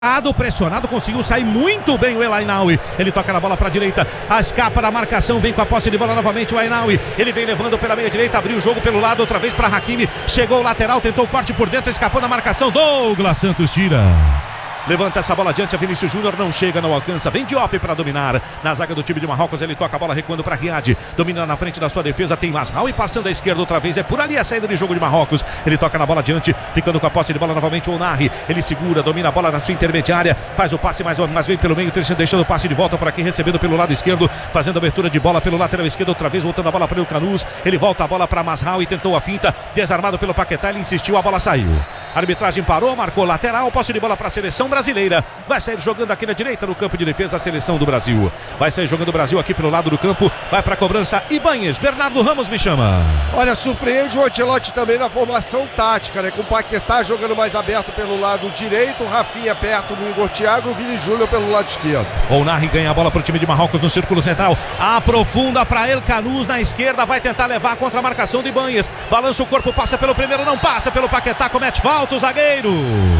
Pressionado, conseguiu sair muito bem o El Ainaoui. Ele toca na bola para a direita, escapa da marcação, vem com a posse de bola novamente o Ainaoui. Ele vem levando pela meia direita, abriu o jogo pelo lado outra vez para Hakimi. Chegou o lateral, tentou o corte por dentro, escapou da marcação. Douglas Santos tira. Levanta essa bola adiante, a Vinícius Júnior não chega, não alcança, vem Diop para dominar, na zaga do time de Marrocos, ele toca a bola recuando para Riad, domina na frente da sua defesa, tem Mazraoui passando à esquerda outra vez, é por ali a saída de jogo de Marrocos, ele toca na bola adiante, ficando com a posse de bola novamente o Onari, ele segura, domina a bola na sua intermediária, faz o passe, mas vem pelo meio, deixando o passe de volta por aqui, recebendo pelo lado esquerdo, fazendo a abertura de bola pelo lateral esquerdo outra vez, voltando a bola para o Canus, ele volta a bola para Mazraoui, tentou a finta, desarmado pelo Paquetá, ele insistiu, a bola saiu. A arbitragem parou, marcou lateral, posse de bola para a seleção brasileira. Vai sair jogando aqui na direita no campo de defesa a seleção do Brasil. Vai sair jogando o Brasil aqui pelo lado do campo. Vai para a cobrança Ibanez. Bernardo Ramos me chama. Olha, surpreende o Ancelotti também na formação tática, né? Com o Paquetá jogando mais aberto pelo lado direito, Rafinha perto do Igor Thiago e o Vini Júnior pelo lado esquerdo. O Narri ganha a bola para o time de Marrocos no círculo central. Aprofunda para El Canus na esquerda. Vai tentar levar contra a marcação de Ibanez. Balança o corpo, passa pelo primeiro, não passa pelo Paquetá, comete falta o zagueiro.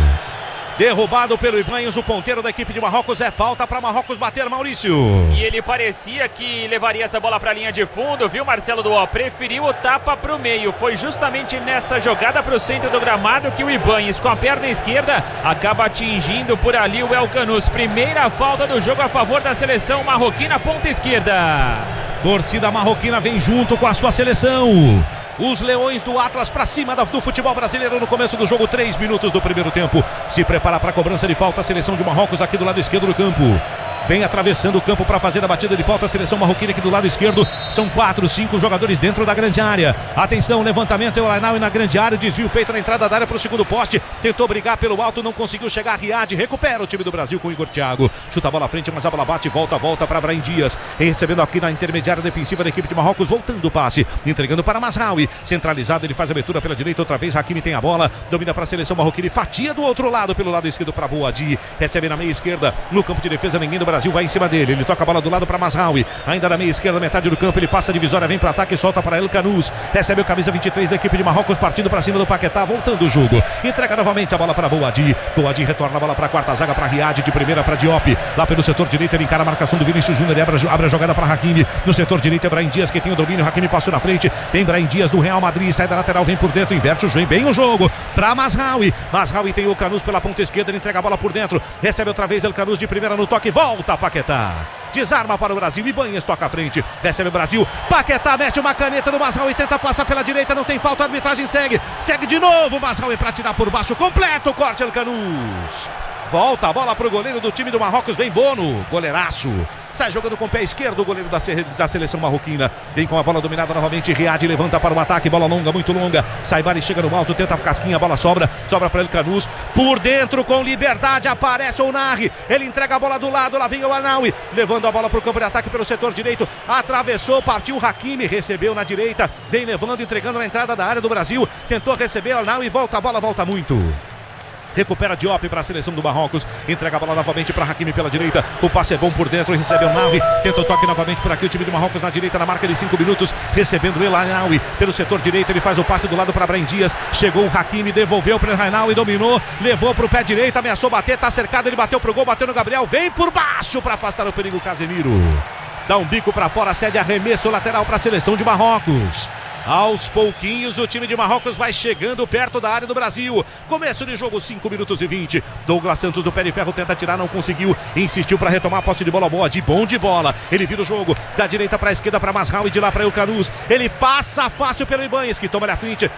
Derrubado pelo Ibanez, o ponteiro da equipe de Marrocos, é falta para Marrocos bater, Maurício. E ele parecia que levaria essa bola para a linha de fundo, viu, Marcelo Duó? Preferiu o tapa para o meio. Foi justamente nessa jogada para o centro do gramado que o Ibanez, com a perna esquerda, acaba atingindo por ali o El Canus. Primeira falta do jogo a favor da seleção marroquina, ponta esquerda. Torcida marroquina vem junto com a sua seleção. Os leões do Atlas para cima do futebol brasileiro no começo do jogo, 3 minutos do primeiro tempo. Se prepara para a cobrança de falta a seleção de Marrocos aqui do lado esquerdo do campo. Vem atravessando o campo para fazer a batida de falta a seleção marroquina aqui do lado esquerdo. São 4, 5 jogadores dentro da grande área. Atenção, levantamento, El Ainaoui na grande área. Desvio feito na entrada da área para o segundo poste. Tentou brigar pelo alto, não conseguiu chegar. Riad recupera o time do Brasil com o Igor Thiago. Chuta a bola à frente, mas a bola bate, volta para Brahim Dias. Recebendo aqui na intermediária defensiva da equipe de Marrocos, voltando o passe. Entregando para Mazraoui. Centralizado, ele faz a abertura pela direita outra vez. Hakimi tem a bola. Domina para a seleção marroquina e fatia do outro lado, pelo lado esquerdo para Boadi. Recebe na meia esquerda. No campo de defesa, ninguém do Brasil vai em cima dele. Ele toca a bola do lado para Mazraoui. Ainda na meia esquerda, metade do campo. Ele passa a divisória, vem para ataque e solta para El Canus. Recebe o camisa 23 da equipe de Marrocos, partindo para cima do Paquetá, voltando o jogo. Entrega novamente a bola para Boadi. Boadi retorna a bola para a quarta zaga para Riad, de primeira para Diop. Lá pelo setor direito, ele encara a marcação do Vinícius Júnior. Ele abre a jogada para Hakimi. No setor direito é Brahim Dias que tem o domínio. Hakimi passou na frente. Tem Brahim Dias do Real Madrid. Sai da lateral, vem por dentro, inverte bem o jogo para Mazraoui. Mazraoui tem o Canus pela ponta esquerda. Ele entrega a bola por dentro. Recebe outra vez El Canus de primeira no toque. Volta Paquetá. Desarma para o Brasil, Ibanez toca à frente, recebe o Brasil, Paquetá mete uma caneta no Mazraoui, tenta passar pela direita, não tem falta, a arbitragem segue de novo, Mazraoui para tirar por baixo, completo o corte, El Canus. Volta a bola para o goleiro do time do Marrocos, vem Bono, goleiraço. Sai jogando com o pé esquerdo o goleiro da seleção marroquina. Vem com a bola dominada novamente. Riad levanta para o ataque. Bola longa, muito longa. Saibari chega no alto, tenta a casquinha. A bola sobra para El Canus. Por dentro, com liberdade, aparece o Narri. Ele entrega a bola do lado. Lá vem o Ainaoui. Levando a bola para o campo de ataque pelo setor direito. Atravessou, partiu o Hakimi. Recebeu na direita. Vem levando, entregando na entrada da área do Brasil. Tentou receber o Ainaoui. Volta a bola, volta muito. Recupera Diop para a seleção do Marrocos. Entrega a bola novamente para Hakimi pela direita. O passe é bom por dentro. Recebe o Navi. Tenta o toque novamente por aqui. O time do Marrocos na direita na marca de 5 minutos. Recebendo o El Ainaoui pelo setor direito. Ele faz o passe do lado para Brahim Dias. Chegou o Hakimi. Devolveu para o Ainaoui. Dominou. Levou para o pé direito. Ameaçou bater. Está cercado. Ele bateu pro gol. Bateu no Gabriel. Vem por baixo para afastar o perigo. Casemiro. Dá um bico para fora. Cede arremesso lateral para a seleção de Marrocos. Aos pouquinhos o time de Marrocos vai chegando perto da área do Brasil. Começo de jogo, 5 minutos e 20. Douglas Santos do pé de ferro tenta tirar, não conseguiu. Insistiu para retomar a posse de bola boa, de bom de bola. Ele vira o jogo, da direita para a esquerda para Mazraoui e de lá para El Canus. Ele passa fácil pelo Ibanez, que toma na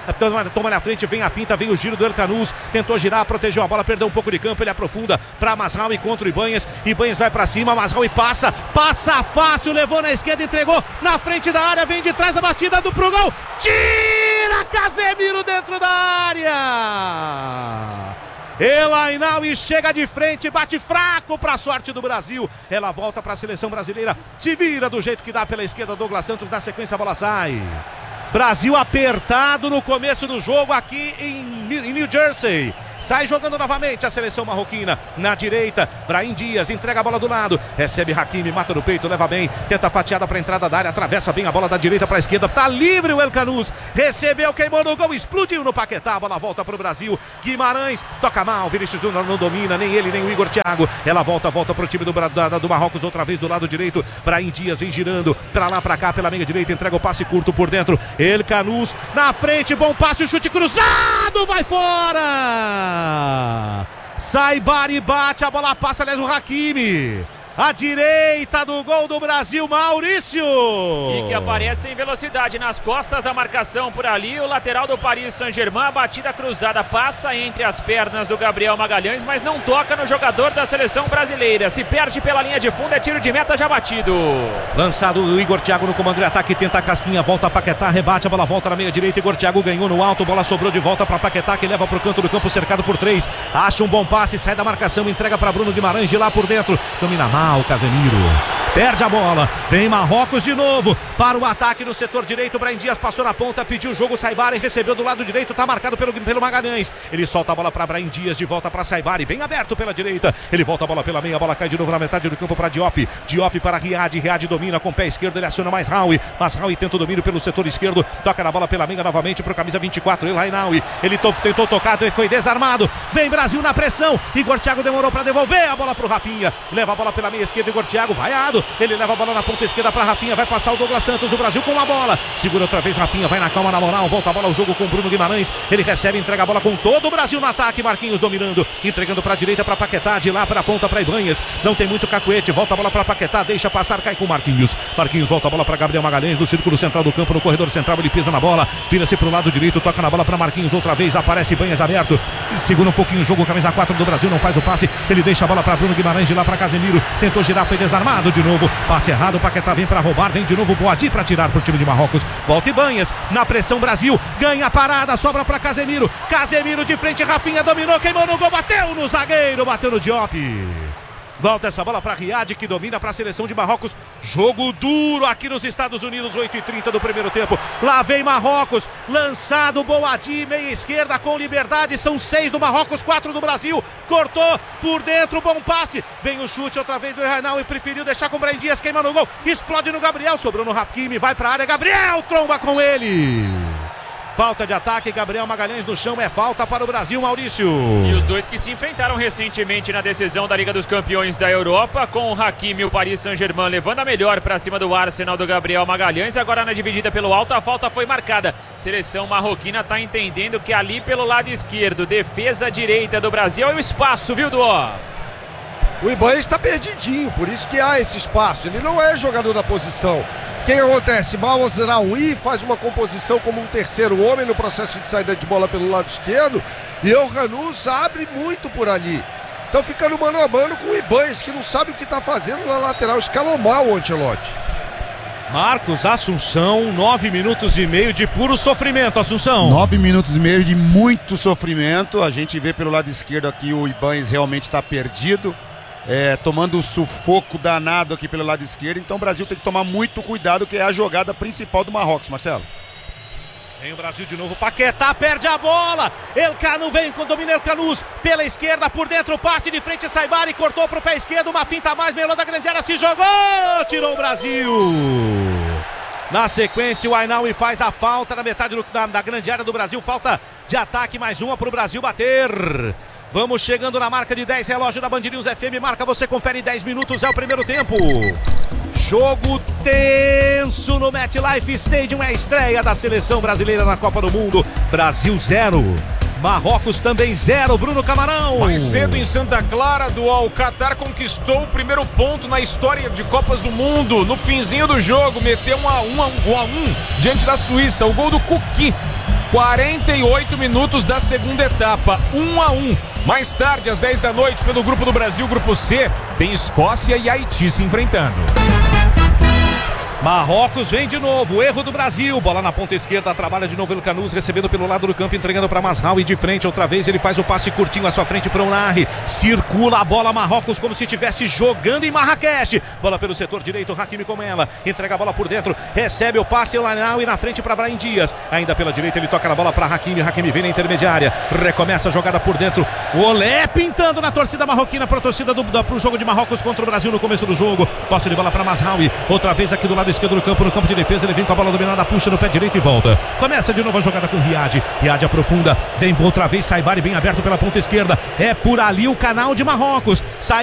frente, vem a finta, vem o giro do El Canus. Tentou girar, protegeu a bola, perdeu um pouco de campo. Ele aprofunda para Mazraoui contra o Ibanez. Ibanez vai para cima, Mazraoui passa fácil, levou na esquerda, entregou na frente da área, vem de trás a batida pro gol. Tira Casemiro dentro da área. El Ainaoui chega de frente, bate fraco para a sorte do Brasil. Ela volta para a seleção brasileira, se vira do jeito que dá pela esquerda. Douglas Santos, na sequência a bola sai. Brasil apertado no começo do jogo aqui em New Jersey. sai jogando novamente a seleção marroquina. Na direita, Brahim Dias entrega a bola do lado, recebe Hakimi, mata no peito, leva bem, tenta a fatiada para a entrada da área, atravessa bem a bola da direita para a esquerda, tá livre o El Kanous, recebeu, queimou no gol, explodiu no Paquetá, a bola volta para o Brasil. Guimarães toca mal, Vinícius Júnior não domina, nem ele, nem o Igor Thiago. Ela volta para o time do Marrocos, outra vez do lado direito. Brahim Dias vem girando para lá, para cá, pela meia direita, entrega o passe curto por dentro. El Kanous na frente, bom passe, o chute cruzado, vai fora! Saibari bate, a bola passa, aliás, o Hakimi. À direita do gol do Brasil, Maurício. E que aparece em velocidade nas costas da marcação por ali. O lateral do Paris Saint-Germain, a batida cruzada passa entre as pernas do Gabriel Magalhães, mas não toca no jogador da seleção brasileira. Se perde pela linha de fundo, é tiro de meta já batido. Lançado o Igor Thiago no comando de ataque, tenta a casquinha, volta a Paquetá, rebate, a bola volta na meia direita. Igor Thiago ganhou no alto, bola sobrou de volta para Paquetá, que leva para o canto do campo, cercado por 3. Acha um bom passe, sai da marcação, entrega para Bruno Guimarães de lá por dentro. Domina mal o Casemiro, perde a bola, vem Marrocos de novo para o ataque no setor direito. Brahim Dias passou na ponta, pediu o jogo, Saibari recebeu do lado direito, tá marcado pelo Magalhães, ele solta a bola para Brahim Dias, de volta para Saibari, bem aberto pela direita, ele volta a bola pela meia, a bola cai de novo na metade do campo para Diop, Diop para Riad, Riad domina com o pé esquerdo, ele aciona mais Raui, mas Raui tenta o domínio pelo setor esquerdo, toca na bola pela meia novamente para o camisa 24, El Hainaoui, ele tentou tocar e foi desarmado, vem Brasil na pressão, Igor Thiago demorou para devolver a bola para o Rafinha, leva a bola pela meia esquerda, Igor Thiago vaiado, ele leva a bola na ponta esquerda para Rafinha, vai passar o Douglas Santos, o Brasil com a bola, segura outra vez Rafinha, vai na calma, na moral, volta a bola ao jogo com Bruno Guimarães, ele recebe, entrega a bola com todo o Brasil no ataque, Marquinhos dominando, entregando para a direita para Paquetá, de lá para a ponta para Ibanhas, não tem muito cacuete, volta a bola para Paquetá, deixa passar, cai com Marquinhos, Marquinhos volta a bola para Gabriel Magalhães, no círculo central do campo, no corredor central, ele pisa na bola, vira-se para o lado direito, toca na bola para Marquinhos, outra vez, aparece Ibanhas aberto, segura um pouquinho o jogo, camisa 4 do Brasil, não faz o passe, ele deixa a bola para Bruno Guimarães, de lá para Casemiro, tentou girar, foi desarmado de novo, passe errado, Paquetá vem para roubar, vem de novo Boadi para tirar pro time de Marrocos, volta Ibanhas, na pressão Brasil, ganha a parada, sobra para Casemiro, Casemiro de frente, Rafinha dominou, queimou no gol, bateu no zagueiro, bateu no Diop. Volta essa bola para Riad, que domina para a seleção de Marrocos. Jogo duro aqui nos Estados Unidos, 8h30 do primeiro tempo. Lá vem Marrocos, lançado Boadi, meia esquerda com liberdade. São 6 do Marrocos, 4 do Brasil. Cortou por dentro, bom passe. Vem o chute outra vez do Hernal e preferiu deixar com o Brahim Dias, queima no gol. Explode no Gabriel, sobrou no Hakimi, vai para a área. Gabriel tromba com ele. Falta de ataque, Gabriel Magalhães no chão, é falta para o Brasil, Maurício. E os dois que se enfrentaram recentemente na decisão da Liga dos Campeões da Europa, com o Hakimi e o Paris Saint-Germain levando a melhor para cima do Arsenal do Gabriel Magalhães. Agora na dividida pelo alto, a falta foi marcada. Seleção marroquina está entendendo que ali pelo lado esquerdo, defesa direita do Brasil é o espaço, viu, Duó? O Ibanhas está perdidinho, por isso que há esse espaço. Ele não é jogador da posição. O que acontece? Mazraoui faz uma composição como um terceiro homem no processo de saída de bola pelo lado esquerdo e o Kanous abre muito por ali. Então ficando mano a mano com o Ibanhas, que não sabe o que está fazendo na lateral. Escalou mal o Ancelotti. Marcos Assunção, 9 minutos e meio de puro sofrimento, Assunção. 9 minutos e meio de muito sofrimento. A gente vê pelo lado esquerdo aqui o Ibanhas realmente está perdido. Tomando um sufoco danado aqui pelo lado esquerdo. Então o Brasil tem que tomar muito cuidado, que é a jogada principal do Marrocos, Marcelo. Vem o Brasil de novo, Paquetá perde a bola, El Kanous vem com domínio, El Kanous pela esquerda, por dentro, passe de frente, Saibari cortou pro pé esquerdo, uma finta a mais, melou da grande área, se jogou, tirou o Brasil. Na sequência o Hainaoui faz a falta na metade da grande área do Brasil, falta de ataque, mais uma pro Brasil bater. Vamos chegando na marca de 10, relógio da Band News FM, marca, você confere 10 minutos, é o primeiro tempo. Jogo tenso no MetLife Stadium, é a estreia da seleção brasileira na Copa do Mundo. Brasil 0, Marrocos também 0, Bruno Camarão. Mais cedo em Santa Clara, o Qatar conquistou o primeiro ponto na história de Copas do Mundo. No finzinho do jogo, meteu um a um diante da Suíça, o gol do Kuki. 48 minutos da segunda etapa, 1-1. Mais tarde, às 10 da noite, pelo grupo do Brasil, grupo C, tem Escócia e Haiti se enfrentando. Marrocos vem de novo, erro do Brasil, bola na ponta esquerda, trabalha de novo El Canous, recebendo pelo lado do campo, entregando para Mazraoui de frente, outra vez ele faz o passe curtinho à sua frente para o Narri, circula a bola Marrocos como se estivesse jogando em Marrakech, bola pelo setor direito, Hakimi com ela, entrega a bola por dentro, recebe o passe, El Anaui na frente para Brahim Dias, ainda pela direita ele toca na bola para Hakimi, Hakimi vem na intermediária, recomeça a jogada por dentro, Olé pintando na torcida marroquina, para a torcida pro jogo de Marrocos contra o Brasil no começo do jogo, posse de bola para Mazraoui, outra vez aqui do lado esquerdo do campo, no campo de defesa, ele vem com a bola dominada, puxa no pé direito e volta. Começa de novo a jogada com Riad. Riad aprofunda, vem outra vez, Saibari bem aberto pela ponta esquerda. É por ali o canal de Marrocos.